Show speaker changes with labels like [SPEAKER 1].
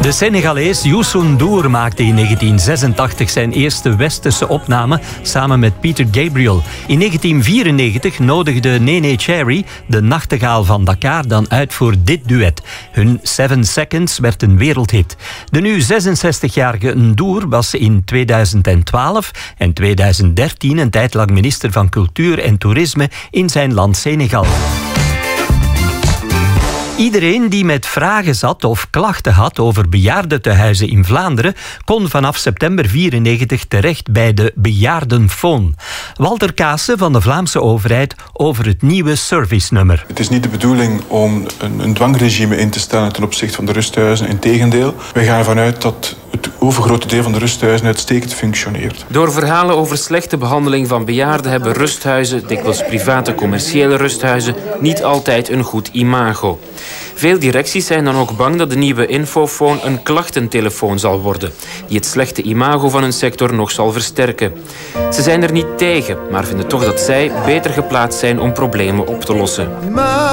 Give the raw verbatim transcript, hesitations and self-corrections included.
[SPEAKER 1] De Senegalees Youssou N'Dour maakte in negentien zesentachtig zijn eerste westerse opname samen met Peter Gabriel. In negentien vierennegentig nodigde Néné Cherry, de nachtegaal van Dakar, dan uit voor dit duet. Hun Seven Seconds werd een wereldhit. De nu zesenzestigjarige N'Dour was in tweeduizend twaalf en tweeduizend dertien een tijd lang minister van Cultuur en Toerisme in zijn land Senegal. Iedereen die met vragen zat of klachten had over bejaardentehuizen in Vlaanderen kon vanaf september vierennegentig terecht bij de Bejaardenfoon. Walter Kaassen van de Vlaamse overheid over het nieuwe servicenummer.
[SPEAKER 2] Het is niet de bedoeling om een, een dwangregime in te stellen ten opzichte van de rusthuizen. Integendeel, wij gaan ervan uit dat het overgrote deel van de rusthuizen uitstekend functioneert.
[SPEAKER 3] Door verhalen over slechte behandeling van bejaarden hebben rusthuizen, dikwijls private commerciële rusthuizen, niet altijd een goed imago. Veel directies zijn dan ook bang dat de nieuwe infofoon een klachtentelefoon zal worden, die het slechte imago van hun sector nog zal versterken. Ze zijn er niet tegen, maar vinden toch dat zij beter geplaatst zijn om problemen op te lossen.